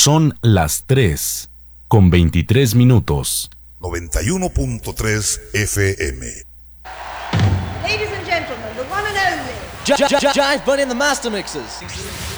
Son las 3:23. 91.3 FM. Ladies and gentlemen, the one and only Jive Bunny and the Master Mixers.